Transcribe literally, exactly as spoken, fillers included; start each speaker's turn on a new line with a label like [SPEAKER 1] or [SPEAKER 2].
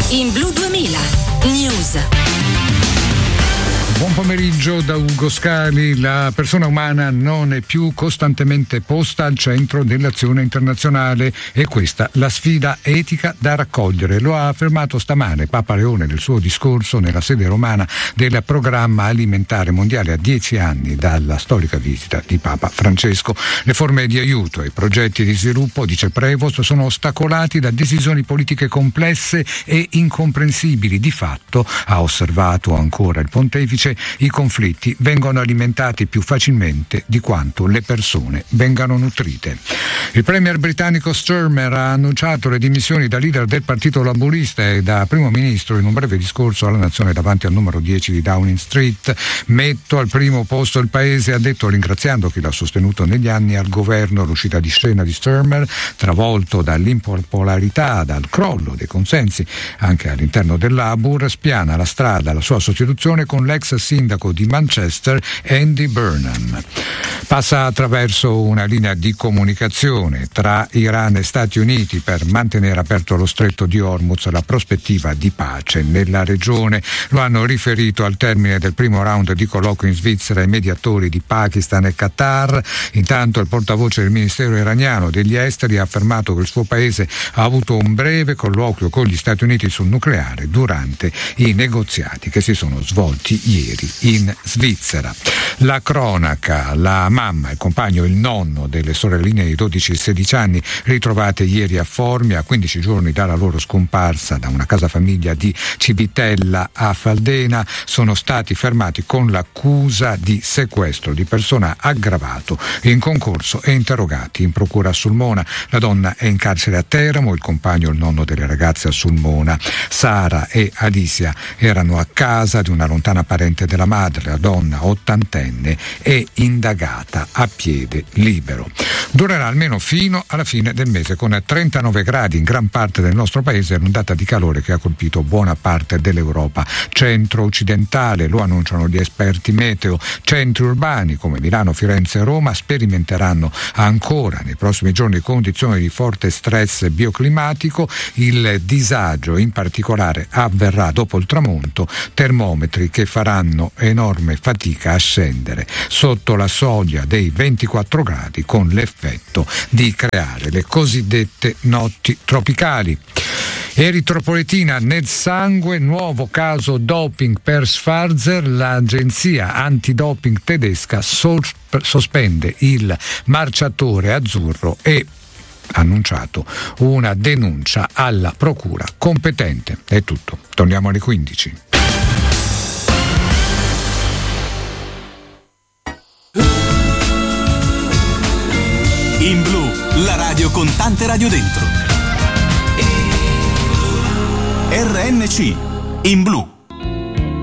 [SPEAKER 1] In Blu duemila News.
[SPEAKER 2] Buon pomeriggio da Ugo Scali. La persona umana non è più costantemente posta al centro dell'azione internazionale e questa la sfida etica da raccogliere. Lo ha affermato stamane Papa Leone nel suo discorso nella sede romana del Programma Alimentare Mondiale a dieci anni dalla storica visita di Papa Francesco. Le forme di aiuto e i progetti di sviluppo, dice Prevost, sono ostacolati da decisioni politiche complesse e incomprensibili. Di fatto, ha osservato ancora il pontefice, i conflitti vengono alimentati più facilmente di quanto le persone vengano nutrite. Il premier britannico Starmer ha annunciato le dimissioni da leader del partito laburista e da primo ministro in un breve discorso alla nazione davanti al numero dieci di Downing Street. Metto al primo posto il paese, ha detto, ringraziando chi l'ha sostenuto negli anni al governo. L'uscita di scena di Starmer, travolto dall'impopolarità, dal crollo dei consensi anche all'interno del Labour, spiana la strada alla sua sostituzione con l'ex sindaco di Manchester Andy Burnham. Passa attraverso una linea di comunicazione tra Iran e Stati Uniti per mantenere aperto lo stretto di Hormuz, la prospettiva di pace nella regione. Lo hanno riferito al termine del primo round di colloquio in Svizzera i mediatori di Pakistan e Qatar. Intanto il portavoce del Ministero iraniano degli esteri ha affermato che il suo paese ha avuto un breve colloquio con gli Stati Uniti sul nucleare durante i negoziati che si sono svolti ieri in Svizzera. La cronaca: la mamma, il compagno, il nonno delle sorelline di dodici e sedici anni ritrovate ieri a Formia, a quindici giorni dalla loro scomparsa da una casa famiglia di Civitella a Faldena, sono stati fermati con l'accusa di sequestro di persona aggravato in concorso e interrogati in procura a Sulmona. La donna è in carcere a Teramo, il compagno, il nonno delle ragazze, a Sulmona. Sara e Alicia erano a casa di una lontana parente della madre. La donna, ottantenne, è indagata a piede libero. Durerà almeno fino alla fine del mese, con trentanove gradi in gran parte del nostro paese e l'ondata di calore che ha colpito buona parte dell'Europa centro-occidentale. Lo annunciano gli esperti meteo. Centri urbani come Milano, Firenze e Roma sperimenteranno ancora nei prossimi giorni condizioni di forte stress bioclimatico. Il disagio in particolare avverrà dopo il tramonto, termometri che faranno enorme fatica a scendere sotto la soglia dei ventiquattro gradi, con l'effetto di creare le cosiddette notti tropicali. Eritropoetina nel sangue, nuovo caso doping per Sfarzer. L'agenzia antidoping tedesca sospende il marciatore azzurro e ha annunciato una denuncia alla procura competente. È tutto, torniamo alle quindici.
[SPEAKER 3] In Blu, la radio con tante radio dentro. R N C, in Blu.